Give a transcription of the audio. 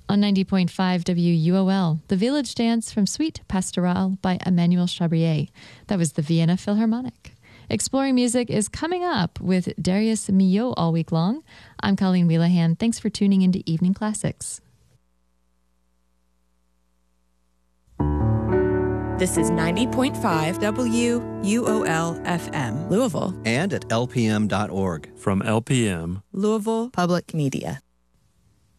On 90.5 WUOL, The Village Dance from Suite Pastorale by Emmanuel Chabrier. That was the Vienna Philharmonic. Exploring Music is coming up with Darius Milhaud all week long. I'm Colleen Wheelahan. Thanks for tuning into Evening Classics. This is 90.5 WUOL FM, Louisville. And at lpm.org. From LPM, Louisville Public Media.